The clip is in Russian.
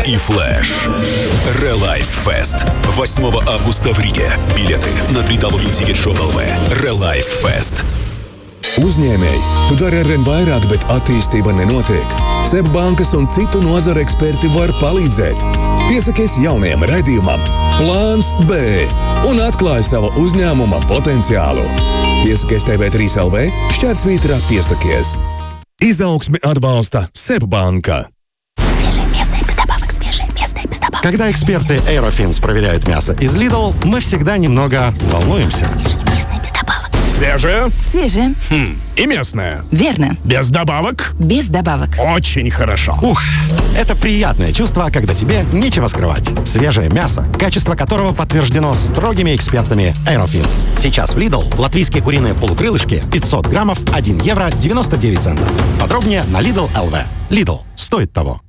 и Флэш. Релайф Фест. 8 августа в Риге. Билеты на www.ticketshow.lv. Релайф Фест. Uzņēmēji, tu dari arvien vairāk, bet attīstība nenotiek. SEB bankas un citu nozaru eksperti var palīdzēt. Piesakies jaunajam raidījumam Plāns B un atklāj savu uzņēmuma potenciālu. Piesakies TV3LV, /Piesakies. Izaugsmi atbalsta SEB banka. Когда эксперты Aerofins проверяют мясо из Lidl, мы всегда немного волнуемся. Свежее? Свежее. И местное? Верно. Без добавок? Без добавок. Очень хорошо. Ух, это приятное чувство, когда тебе нечего скрывать. Свежее мясо, качество которого подтверждено строгими экспертами Aerofins. Сейчас в Lidl латвийские куриные полукрылышки 500 граммов 1 евро 99 центов. Подробнее на Lidl.lv. Lidl. Стоит того.